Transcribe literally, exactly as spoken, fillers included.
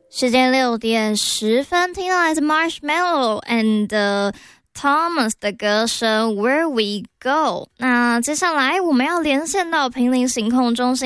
时间六点十分，听到来自 Marshmello and、uh, Thomas 的歌声 Where We Go。那接下来我们要连线到平林行控中心。